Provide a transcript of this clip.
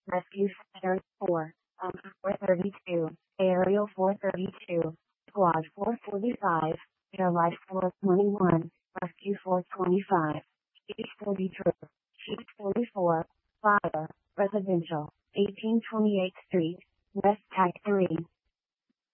Rescue 434, 432, Aerial 432, Squad 445, Air Life 421, Rescue 425, Sheet 42, Sheet 44, Fire, Residential, 1828th Street, West Type 3.